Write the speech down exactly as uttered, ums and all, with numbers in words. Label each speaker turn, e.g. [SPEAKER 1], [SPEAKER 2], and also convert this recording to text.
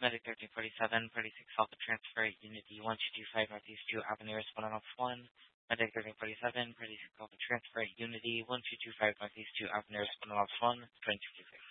[SPEAKER 1] Medic thirteen forty-seven, forty-six Alpha Transfer, Unity one two two five Northeast two Avenue, responding off one. Medic thirteen forty-seven, forty-six Alpha Transfer, Unity one two two five Northeast two Avenue, responding off one, twenty-two fifty-six.